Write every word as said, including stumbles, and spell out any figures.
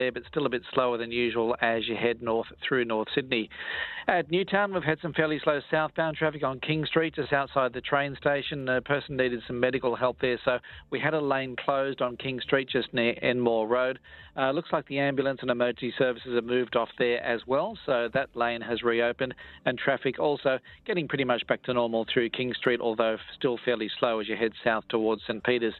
there, but still a bit slower than usual as you head north through North Sydney. At Newtown, we've had some fairly slow southbound traffic on King Street, just outside the train station. A person needed some medical help there, so we had a lane closed on King Street just near Enmore Road. Uh, looks like the ambulance and emergency services have moved off there as well, so that lane has reopened, and traffic also getting pretty much back to normal through King Street, although still fairly slow as you head south towards St Peters.